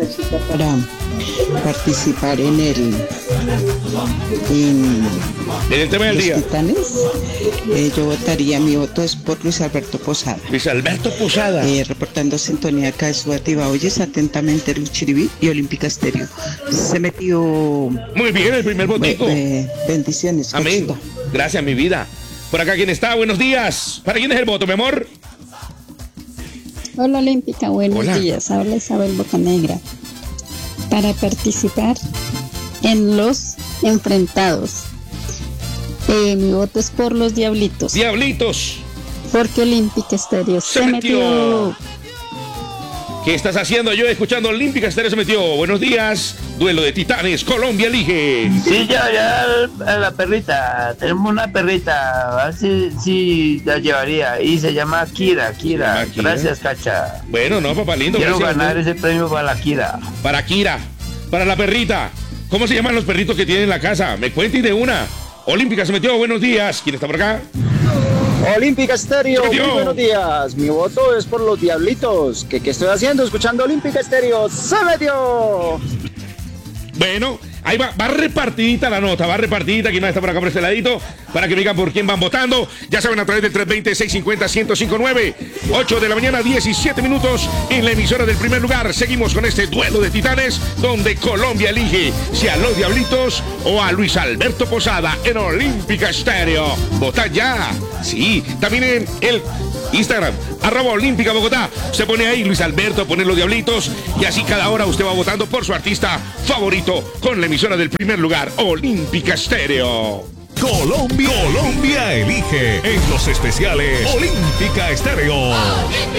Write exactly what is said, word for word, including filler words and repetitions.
para participar en el en, en el tema del los día. Titanes. Eh, yo votaría, mi voto es por Luis Alberto Posada. Luis Alberto Posada. Eh, reportando sintonía acá de Suativa. Oyes atentamente Luchiribí y Olímpica Estéreo. Se metió. Muy bien, el primer votico. Eh, bendiciones. Amén. Cachito. Gracias, mi vida. Por acá, ¿quién está? Buenos días. ¿Para quién es el voto, mi amor? Hola Olímpica, buenos Hola. días. Habla Isabel Bocanegra. Para participar en los enfrentados, eh, mi voto es por los Diablitos. Diablitos. Porque Olímpica Estéreo Se se, metió. metió. ¿Qué estás haciendo? Yo escuchando Olímpica Estéreo se metió. Buenos días. Duelo de Titanes. Colombia elige. Sí, ya, ya, a la perrita. Tenemos una perrita. A ver si, si la llevaría. Y se llama Kira, Kira. llama Kira. Gracias, Cacha. Bueno, no, papá lindo. Quiero gracias. ganar ese premio para la Kira. Para Kira. Para la perrita. ¿Cómo se llaman los perritos que tienen en la casa? Me cuenten de una. Olímpica se metió. Buenos días. ¿Quién está por acá? Olímpica Estéreo, Se muy metió. buenos días. Mi voto es por los Diablitos. ¿Qué, qué estoy haciendo? Escuchando Olímpica Estéreo. ¡Se metió! Bueno, ahí va, va repartidita la nota, va repartidita. ¿Quién más está por acá por este ladito? Para que me digan por quién van votando. Ya saben, a través del tres veinte, seiscientos cincuenta, ciento cinco nueve. ocho de la mañana, diecisiete minutos. En la emisora del primer lugar. Seguimos con este duelo de titanes, donde Colombia elige si a los Diablitos o a Luis Alberto Posada en Olímpica Estéreo. Vota ya. Sí, también en el Instagram, arroba Olímpica Bogotá. Se pone ahí Luis Alberto, pone los Diablitos. Y así cada hora usted va votando por su artista favorito con la emisora del primer lugar, Olímpica Estéreo. Colombia, Colombia elige en los especiales Olímpica Estéreo.